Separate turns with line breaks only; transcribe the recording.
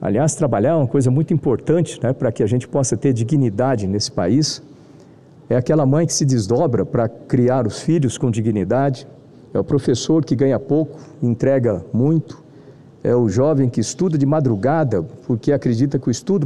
Aliás, trabalhar é uma coisa muito importante, né, para que a gente possa ter dignidade nesse país. É aquela mãe que se desdobra para criar os filhos com dignidade. É o professor que ganha pouco e entrega muito. É o jovem que estuda de madrugada porque acredita que o estudo